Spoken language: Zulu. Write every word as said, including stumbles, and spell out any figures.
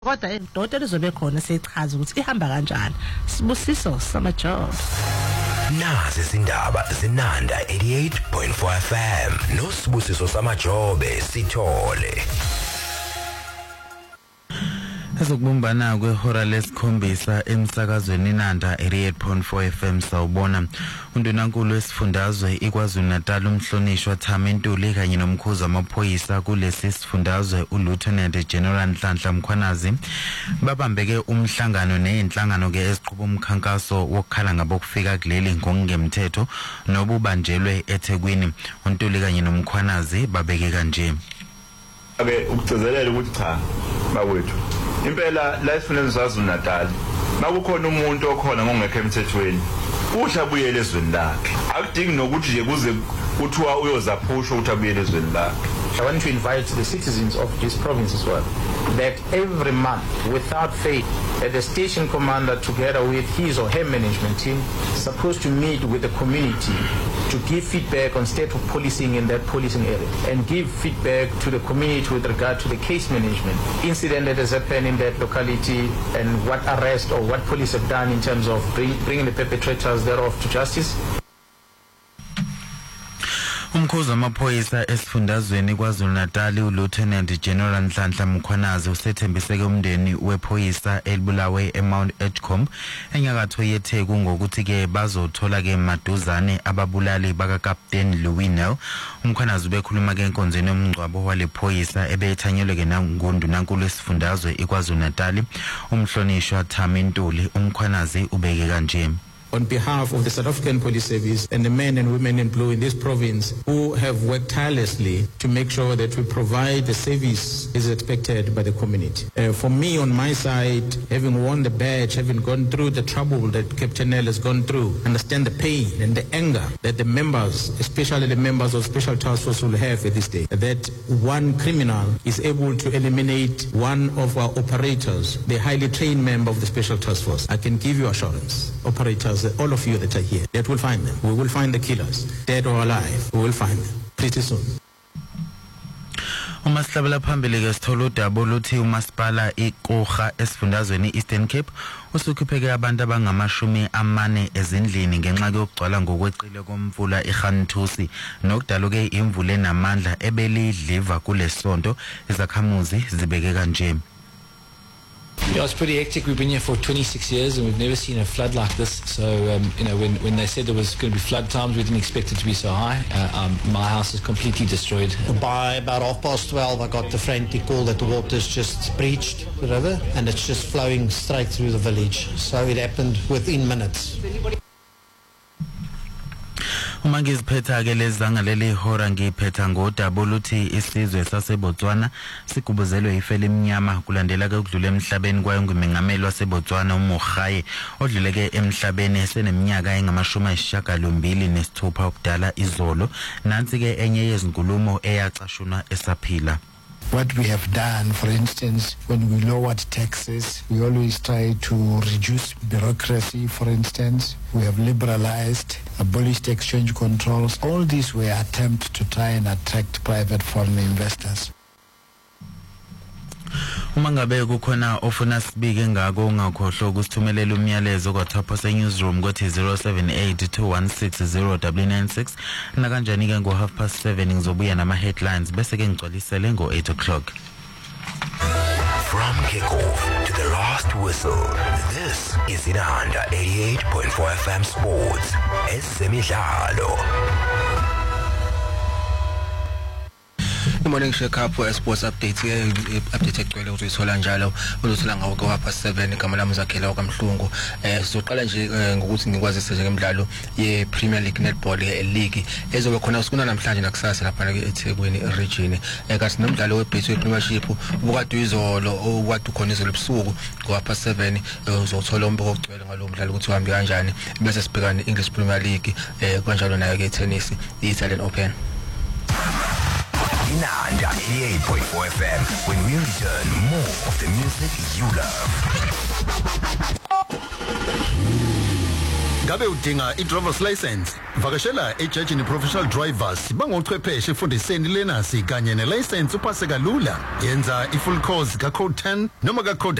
Kodwa indoda lizobe khona seyichaza ukuthi ihamba kanjani. Sibusiso sama job. Nazi izindaba zinanda eighty-eight point four F M. Nosibusiso sama job sithole. Ezokubumbana kwehora lesikhombisa emsakazweni Nanda eighty-eight point four F M sawubona. Undunankulu wesifundazwe iKwaZulu Natal umhlonishwa Thami Ntuli kanye nomkhuzi amaphoyisa kulesi sifundazwe uLieutenant General Nhlanhla Mkhwanazi babambeke umhlangano nezinhlangano ke eziqhubha umkhankaso wokukhala ngabokufika kuleli ngokungemthetho nobubanjelwe eThekwini. uNtuli kanye nomkhwanazi babeke kanje. Ake ukugcizelela ukuthi cha bawethu impela la esifundeni saZulu Natal makukhona umuntu okhona ngongekho emthethweni usha buyele ezweni lakhe akudingi nokuthi nje kuze kuthiwa uyozaphusha ukuthi abuyele ezweni lakhe. I want to invite the citizens of this province as well that every month without fail the station commander together with his or her management team is supposed to meet with the community to give feedback on state of policing in that policing area and give feedback to the community with regard to the case management incident that has happened in that locality and what arrest or what police have done in terms of bring, bringing the perpetrators thereof to justice. Umkhuzi amaphoyisa esifundazweni KwaZulu Natal uLieutenant General Nhlanhla Mkhwanazi usethembiseke umndeni wephoyisa elibulawe eMount Edgecombe enyakatho yeTheku ngokuthi ke bazothola ke maduzane ababulali baka Captain Louis. Umkhwanazi bekhuluma ke enkonzweni yomngcwabo wale phoyisa ebethanyelwe ke nangundunankulu wesifundazwe iKwaZulu Natal umhlonishwa Thami Ntuli. Umkhwanazi ubeke kanje. On behalf of the South African Police Service and the men and women in blue in this province who have worked tirelessly to make sure that we provide the service as expected by the community. Uh, for me, on my side, having won the badge, having gone through the trouble that Captain L has gone through, understand the pain and the anger that the members, especially the members of Special Task Force will have at this day, that one criminal is able to eliminate one of our operators, the highly trained member of the Special Task Force. I can give you assurance, operators, all of you that are here, that will find them. We will find the killers, dead or alive. We will find them pretty soon. Umashlabela phambili ke sithola udaba oluthi umasipala iQoga esifundazweni Eastern Cape usukhipheke abantu abangamashumi amane ezindlini ngenxa yokugcwala ngokweqile komvula eGhanthusi nokudala ke imvula enamandla ebelidliva kulesonto izakhamuzi zibeke kanje. Yeah, it's pretty hectic. We've been here for twenty-six years and we've never seen a flood like this. So, um, you know, when, when they said there was going to be flood times, we didn't expect it to be so high. Uh, um, my house is completely destroyed. By about half past twelve, I got the frantic call that the water's just breached the river and it's just flowing straight through the village. So it happened within minutes. Uma ngiziphetha ke lezanga leli hora ngiphetha ngodaba oluthi isizwe saseBotswana sigubuzelwe ifele eminyama kulandela ke ukudlula emhlabeni kwayo ngumengameli waseBotswana uMogae odlule ke emhlabeni eseneminyaka engamashumi ayisishiyagalombili nesithupha okudala izolo. Nansi ke enye yezinkulumo eyacashunwa esaphila. What we have done, for instance, when we lowered taxes, we always try to reduce bureaucracy, for instance. We have liberalized, abolished exchange controls. All these were attempts to try and attract private foreign investors. Uma ngabe kukhona ofuna sibike ngako ungakhohlwa ukusithumelela umyalezo kwaThapho se newsroom kothi zero seven eight two one six zero nine nine six na kanjani ke ngo half past seven ngizobuya nama headlines bese ke ngigcwalisele ngo eight o'clock. From kickoff to the last whistle, this is Nanda eighty-eight point four F M Sports. Ezemidlalo. Good morning, Shekapo Sports Update. Update egcwele uzuyithola njalo uluthola ngawo kwa past seven igama lami Zakhela kwaMhlungu. Eh sizoqala nje ngokuthi ngikwazise nje ngemidlalo ye Premier League Netball league ezobe khona usikuna namhlanje nakusasa lapha ke eThekwini region. Eh kasi nomdlalo weBetway Premiership ubukade izolo okwade ukhona izolo ebusuku kwa past seven uzothola umbiko ogcwele ngalo mdlalo ukuthi uhambe kanjani bese sibhekana English Premier League eh kanjalo nayo ke tennis iItalian Open. Nanda eighty-eight point four F M. When we return, more of the music you love. Ngabe udinga i-driver's license? Vakashela ejajini professional drivers bangochwepheshe efundiseni lenasi kanye nelicense upase kalula. Yenza i-full course ka-code ten noma ka-code